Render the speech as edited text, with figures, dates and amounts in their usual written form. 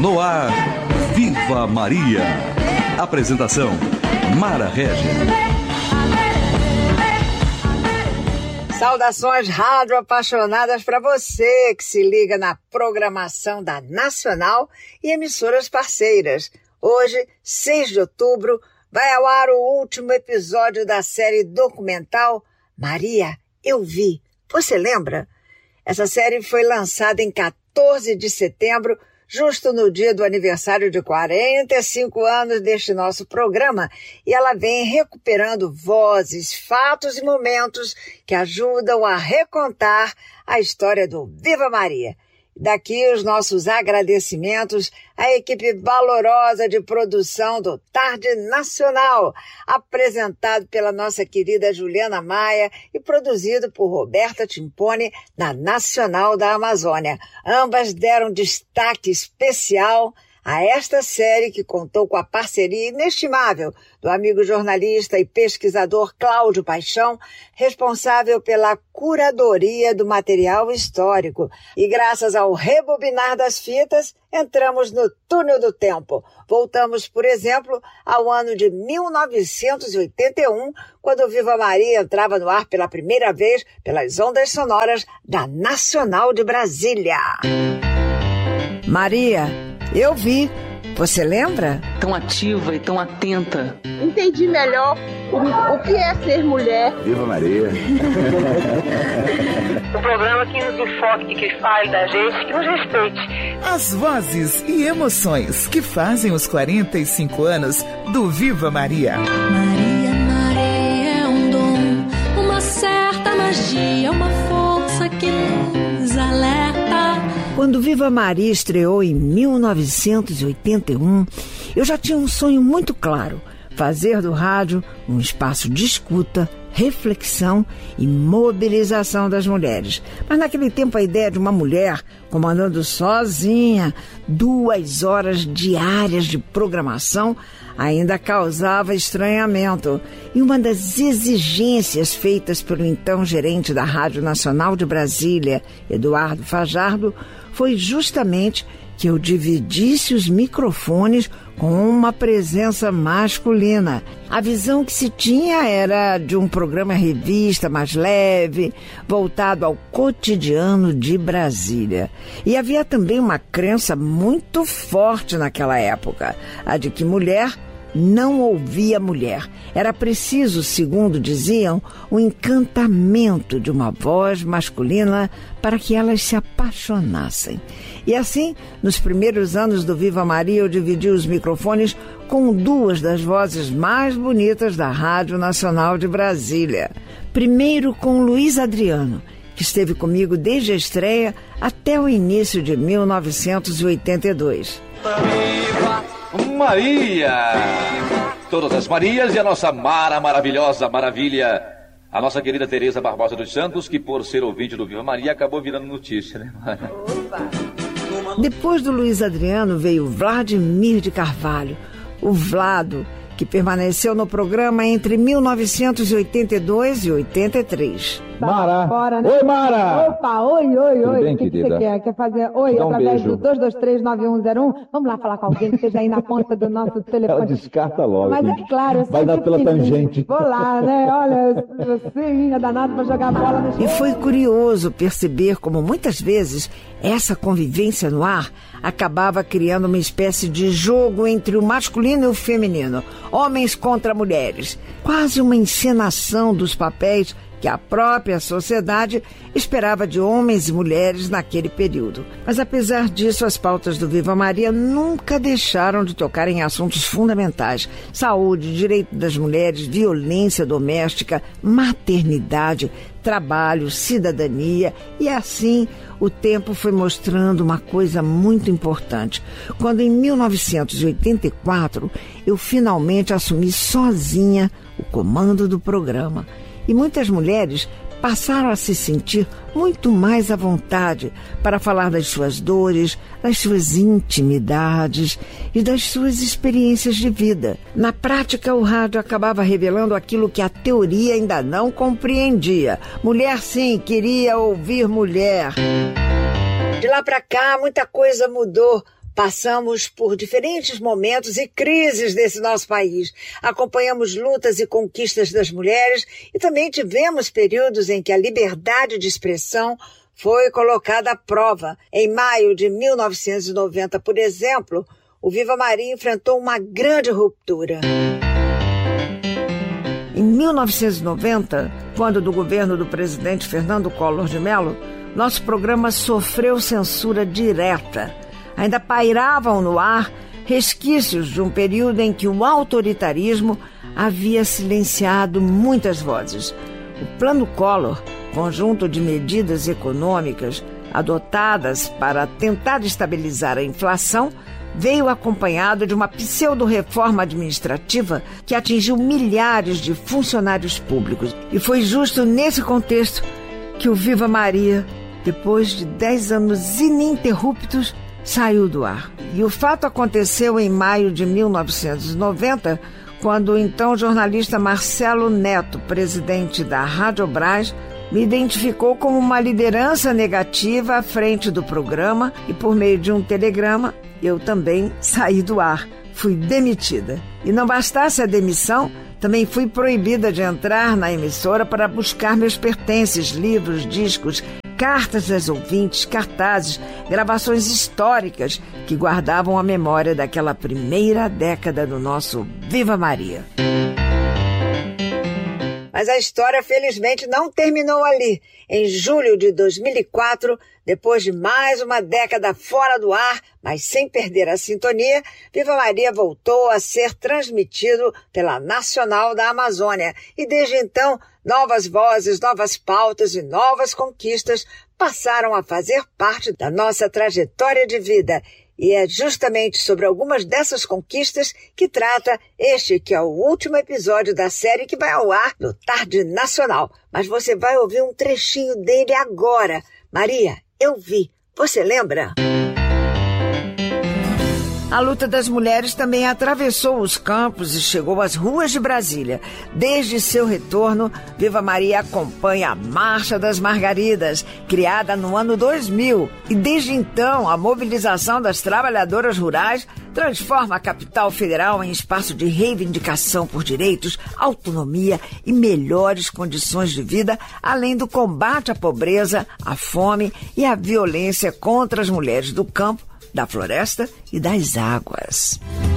No ar, Viva Maria. Apresentação, Mara Régia. Saudações rádio apaixonadas para você que se liga na programação da Nacional e emissoras parceiras. Hoje, 6 de outubro, vai ao ar o último episódio da série documental Maria, Eu Vi. Você lembra? Essa série foi lançada em 14 de setembro, justo no dia do aniversário de 45 anos deste nosso programa, e ela vem recuperando vozes, fatos e momentos que ajudam a recontar a história do Viva Maria. Daqui os nossos agradecimentos à equipe valorosa de produção do Tarde Nacional, apresentado pela nossa querida Juliana Maia e produzido por Roberta Timpone na Nacional da Amazônia. Ambas deram destaque especial a esta série que contou com a parceria inestimável do amigo jornalista e pesquisador Cláudio Paixão, responsável pela curadoria do material histórico. E graças ao rebobinar das fitas, entramos no túnel do tempo. Voltamos, por exemplo, ao ano de 1981, quando Viva Maria entrava no ar pela primeira vez pelas ondas sonoras da Nacional de Brasília. Maria, eu vi. Você lembra? Tão ativa e tão atenta. Entendi melhor o que é ser mulher. Viva Maria. Um programa que nos enfoque, que fale da gente, que nos respeite. As vozes e emoções que fazem os 45 anos do Viva Maria. Maria, Maria é um dom, uma certa magia, uma força que nos alerta. Quando Viva Maria estreou em 1981, eu já tinha um sonho muito claro: fazer do rádio um espaço de escuta, reflexão e mobilização das mulheres. Mas naquele tempo a ideia de uma mulher comandando sozinha 2 horas diárias de programação ainda causava estranhamento. E uma das exigências feitas pelo então gerente da Rádio Nacional de Brasília, Eduardo Fajardo, foi justamente que eu dividisse os microfones com uma presença masculina. A visão que se tinha era de um programa revista mais leve, voltado ao cotidiano de Brasília. E havia também uma crença muito forte naquela época, a de que mulher não ouvia mulher. Era preciso, segundo diziam, o encantamento de uma voz masculina para que elas se apaixonassem. E assim, nos primeiros anos do Viva Maria, eu dividi os microfones com 2 das vozes mais bonitas da Rádio Nacional de Brasília. Primeiro com Luiz Adriano, que esteve comigo desde a estreia até o início de 1982. Maria! Todas as Marias e a nossa Mara maravilhosa, maravilha, a nossa querida Tereza Barbosa dos Santos, que por ser ouvinte do Viva Maria acabou virando notícia, né, Mara? Opa! Depois do Luiz Adriano veio Vladimir de Carvalho, o Vlado, que permaneceu no programa entre 1982 e 83. Mara! Fora, né? Oi, Mara! Opa, oi. Tudo bem, O que querida? você quer? Quer fazer oi Dá um através beijo. do 2239101? Vamos lá falar com alguém que esteja aí na ponta do nosso telefone. Ela descarta logo. Mas é claro, eu Vai dar sempre pela fiz tangente. isso. Vou lá, né? Olha, você é danado pra jogar bola no chão. E foi curioso perceber como muitas vezes essa convivência no ar acabava criando uma espécie de jogo entre o masculino e o feminino, homens contra mulheres, quase uma encenação dos papéis que a própria sociedade esperava de homens e mulheres naquele período. Mas apesar disso, as pautas do Viva Maria nunca deixaram de tocar em assuntos fundamentais: saúde, direito das mulheres, violência doméstica, maternidade, trabalho, cidadania. E assim o tempo foi mostrando uma coisa muito importante. Quando em 1984 eu finalmente assumi sozinha o comando do programa. E muitas mulheres passaram a se sentir muito mais à vontade para falar das suas dores, das suas intimidades e das suas experiências de vida. Na prática, o rádio acabava revelando aquilo que a teoria ainda não compreendia. Mulher, sim, queria ouvir mulher. De lá para cá, muita coisa mudou. Passamos por diferentes momentos e crises desse nosso país. Acompanhamos lutas e conquistas das mulheres e também tivemos períodos em que a liberdade de expressão foi colocada à prova. Em maio de 1990, por exemplo, o Viva Maria enfrentou uma grande ruptura. Em 1990, quando do governo do presidente Fernando Collor de Mello, nosso programa sofreu censura direta. Ainda pairavam no ar resquícios de um período em que o autoritarismo havia silenciado muitas vozes. O Plano Collor, conjunto de medidas econômicas adotadas para tentar estabilizar a inflação, veio acompanhado de uma pseudo-reforma administrativa que atingiu milhares de funcionários públicos. E foi justo nesse contexto que o Viva Maria, depois de 10 anos ininterruptos, saiu do ar. E o fato aconteceu em maio de 1990, quando o então jornalista Marcelo Neto, presidente da Radiobras, me identificou como uma liderança negativa à frente do programa e, por meio de um telegrama, eu também saí do ar. Fui demitida. E não bastasse a demissão, também fui proibida de entrar na emissora para buscar meus pertences, livros, discos, cartas das ouvintes, cartazes, gravações históricas que guardavam a memória daquela primeira década do nosso Viva Maria. Mas a história, felizmente, não terminou ali. Em julho de 2004, depois de mais uma década fora do ar, mas sem perder a sintonia, Viva Maria voltou a ser transmitido pela Nacional da Amazônia. E desde então, novas vozes, novas pautas e novas conquistas passaram a fazer parte da nossa trajetória de vida. E é justamente sobre algumas dessas conquistas que trata este, que é o último episódio da série que vai ao ar no Tarde Nacional. Mas você vai ouvir um trechinho dele agora. Maria, eu vi. Você lembra? A luta das mulheres também atravessou os campos e chegou às ruas de Brasília. Desde seu retorno, Viva Maria acompanha a Marcha das Margaridas, criada no ano 2000. E desde então, a mobilização das trabalhadoras rurais transforma a capital federal em espaço de reivindicação por direitos, autonomia e melhores condições de vida, além do combate à pobreza, à fome e à violência contra as mulheres do campo, da floresta e das águas.